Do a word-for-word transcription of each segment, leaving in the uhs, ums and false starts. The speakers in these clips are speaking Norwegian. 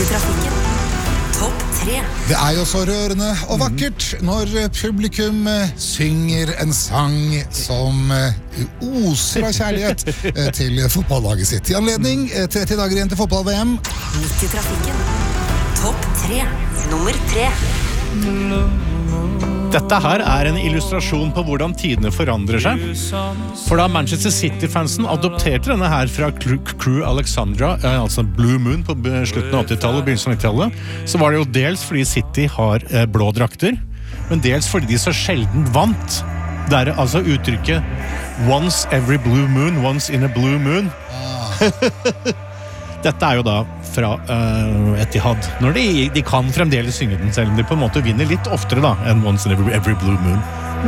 Midt i trafikken. Topp tre. Det er jo så rørende og vakkert når publikum synger en sang som oser av kjærlighet til fotballaget sitt. I anledning tretti dager igjen til fotball-V M. Midt i trafikken. Topp tre. Nummer tre. Dette her er en illustrasjon på hvordan tidene forandrer seg. For da Manchester City-fansen adopterte denne her fra Crew Alexandra, altså Blue Moon på slutten av åttitallet, begynnelsen av nittitallet, så var det jo dels fordi City har blå drakter, men dels fordi de så sjelden vant. Det er altså uttrykket once every blue moon, once in a blue moon. Dette er jo da fra uh, Etihad, når de, de kan fremdeles synge den, selv om de på en måte vinner litt oftere da, enn Once in Every, every Blue Moon.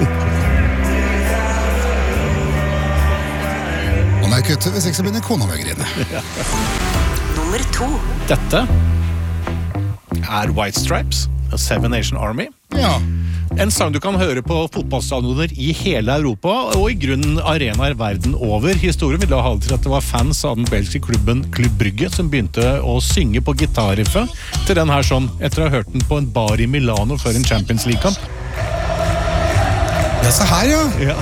Og når jeg kutter, hvis ikke så begynner kona med å grine. Nummer to. Dette er White Stripes, Seven Nation Army. Ja. En sang du kan høre på fotballstadioner i hele Europa, og i grunnen arenaer verden over. Historien vil da ha til at det var fans av den belgiske klubben Club Brugge som begynte å synge på gitarriffet til den her sånn, etter å ha hørt den på en bar i Milano før en Champions League-kamp. Ja, så her, ja. Ja.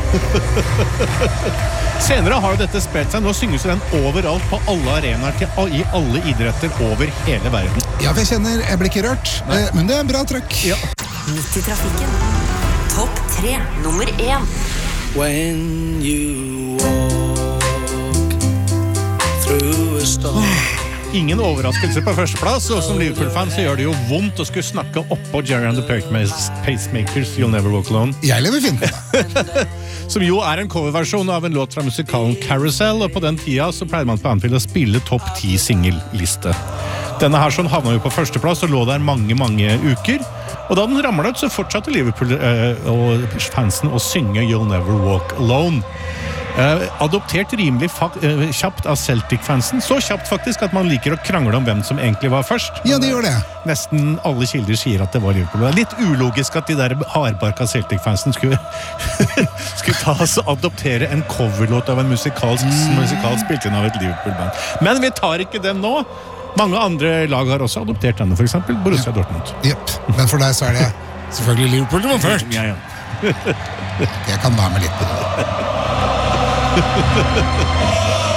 Senere har jo dette spredt seg. Nå synges den overalt på alle arenaer til, i alle idretter over hele verden. Ja, for jeg kjenner, jeg blir ikke rørt, Nei. men det er bra trøkk. Ja. Midt i trafikken. Topp tre. Nummer én. When you walk through a storm. Ingen overraskelse på førsteplass, og som Liverpool-fan så gjør det jo vondt å skulle snakke oppå Jerry and the Pacemakers You'll Never Walk Alone. Jeg lever fint med det. Som jo er en coverversjon av en låt fra musikalen Carousel, og på den tida så pleide man på Anfield å spille topp ti singelliste. Denne her sånn havna jo på førsteplass og lå der mange, mange uker. Og da den ramlet ut, så fortsatte Liverpool eh, og fansen å synge You'll Never Walk Alone. Eh, adoptert rimelig eh, kjapt av Celtic-fansen. Så kjapt faktisk at man liker å krangle om hvem som egentlig var først. Ja, det gjør det. Nesten alle kilder sier at det var Liverpool. Det er litt ulogisk at de der hardbarka Celtic-fansen skulle, skulle ta oss og adoptere en coverlåt av en musikalsk, mm. musikalsk spilt inn av et Liverpool-band. Men vi tar ikke den nå. Mange andre lag har også adoptert denne, for eksempel Borussia ja. Dortmund. Jepp, men for deg så er det selvfølgelig Liverpool som var først. Ja, ja. Jeg kan være med litt på det.